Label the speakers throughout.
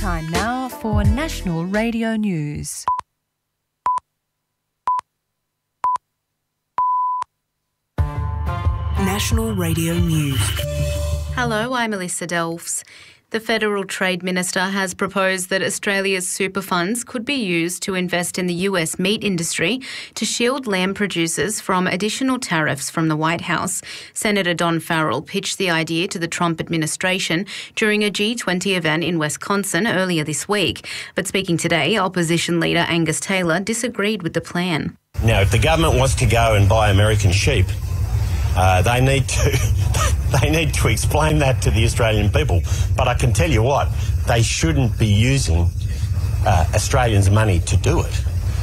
Speaker 1: Time now for National Radio News.
Speaker 2: National Radio News.
Speaker 3: Hello, I'm Alyssa Delfs. The Federal Trade Minister has proposed that Australia's super funds could be used to invest in the US meat industry to shield lamb producers from additional tariffs from the White House. Senator Don Farrell pitched the idea to the Trump administration during a G20 event in Wisconsin earlier this week. But speaking today, opposition leader Angus Taylor disagreed with the plan.
Speaker 4: Now, if the government wants to go and buy American sheep, they need to explain that to the Australian people. But I can tell you what, they shouldn't be using Australians' money to do it.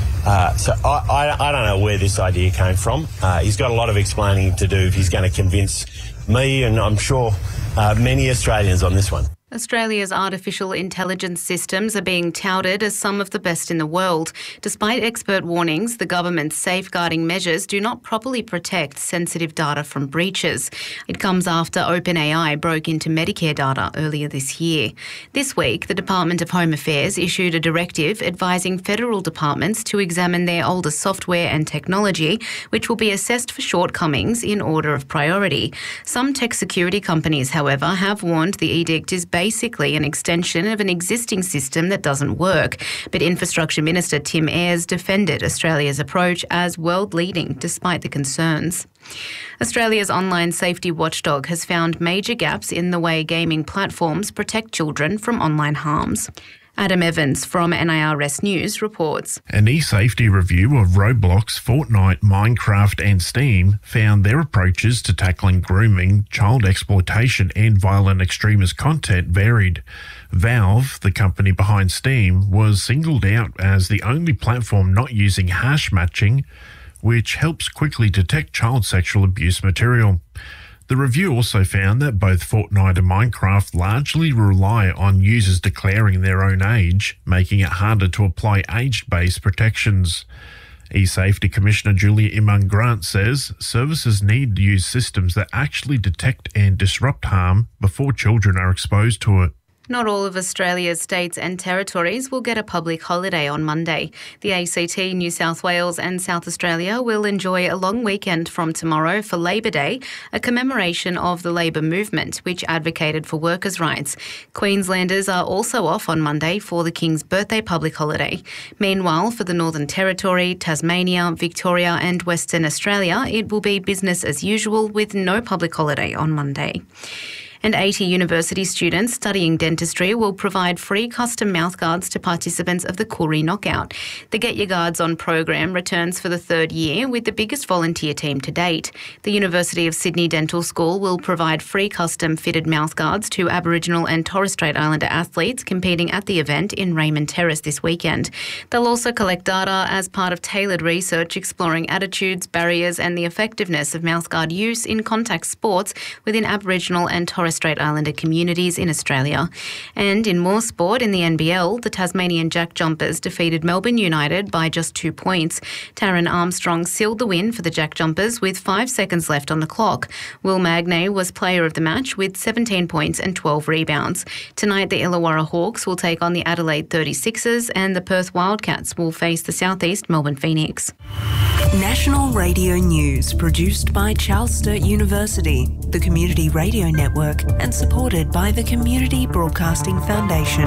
Speaker 4: So I don't know where this idea came from. He's got a lot of explaining to do if he's going to convince me and I'm sure many Australians on this one.
Speaker 3: Australia's artificial intelligence systems are being touted as some of the best in the world. Despite expert warnings, the government's safeguarding measures do not properly protect sensitive data from breaches. It comes after OpenAI broke into Medicare data earlier this year. This week, the Department of Home Affairs issued a directive advising federal departments to examine their older software and technology, which will be assessed for shortcomings in order of priority. Some tech security companies, however, have warned the edict is basically an extension of an existing system that doesn't work. But Infrastructure Minister Tim Ayres defended Australia's approach as world-leading despite the concerns. Australia's online safety watchdog has found major gaps in the way gaming platforms protect children from online harms. Adam Evans from NIRS News reports.
Speaker 5: An e-safety review of Roblox, Fortnite, Minecraft and Steam found their approaches to tackling grooming, child exploitation and violent extremist content varied. Valve, the company behind Steam, was singled out as the only platform not using hash matching, which helps quickly detect child sexual abuse material. The review also found that both Fortnite and Minecraft largely rely on users declaring their own age, making it harder to apply age-based protections. E-Safety Commissioner Julia Imman-Grant says services need to use systems that actually detect and disrupt harm before children are exposed to it.
Speaker 3: Not all of Australia's states and territories will get a public holiday on Monday. The ACT, New South Wales and South Australia will enjoy a long weekend from tomorrow for Labor Day, a commemoration of the labour movement, which advocated for workers' rights. Queenslanders are also off on Monday for the King's birthday public holiday. Meanwhile, for the Northern Territory, Tasmania, Victoria and Western Australia, it will be business as usual with no public holiday on Monday. And 80 university students studying dentistry will provide free custom mouthguards to participants of the Koori Knockout. The Get Your Guards On program returns for the third year with the biggest volunteer team to date. The University of Sydney Dental School will provide free custom fitted mouthguards to Aboriginal and Torres Strait Islander athletes competing at the event in Raymond Terrace this weekend. They'll also collect data as part of tailored research exploring attitudes, barriers and the effectiveness of mouthguard use in contact sports within Aboriginal and Torres Strait Islander communities in Australia. And in more sport, in the NBL, the Tasmanian Jack Jumpers defeated Melbourne United by just 2 points. Taron Armstrong sealed the win for the Jack Jumpers with 5 seconds left on the clock. Will Magnay was player of the match with 17 points and 12 rebounds. Tonight, the Illawarra Hawks will take on the Adelaide 36ers and the Perth Wildcats will face the Southeast Melbourne Phoenix.
Speaker 2: National Radio News, produced by Charles Sturt University, the Community Radio Network, and supported by the Community Broadcasting Foundation.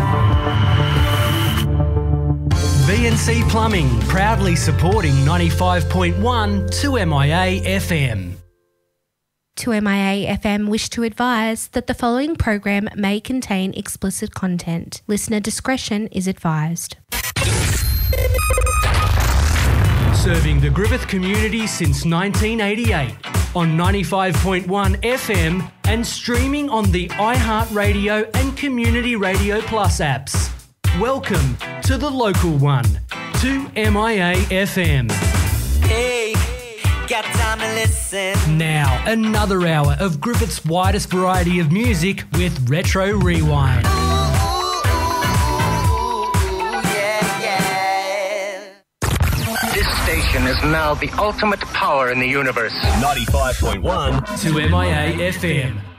Speaker 6: VNC Plumbing, proudly supporting 95.1 2MIA FM.
Speaker 7: 2MIA FM wish to advise that the following program may contain explicit content. Listener discretion is advised.
Speaker 6: Serving the Griffith community since 1988 on 95.1 FM and streaming on the iHeartRadio and Community Radio Plus apps. Welcome to the local one, 2MIA FM.
Speaker 8: Hey, got time to listen.
Speaker 6: Now, another hour of Griffith's widest variety of music with Retro Rewind.
Speaker 9: Is now the ultimate power in the universe.
Speaker 10: 95.1
Speaker 6: 2MIA FM.